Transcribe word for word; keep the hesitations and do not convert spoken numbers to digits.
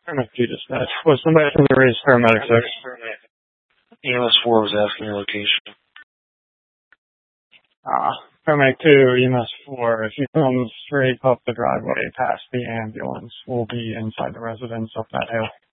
Paramedic two dispatch. Was somebody from the race paramedic six? E M S four was asking your location. Ah, paramedic two, E M S four. If you come straight up the driveway past the ambulance, we'll be inside the residence up that hill.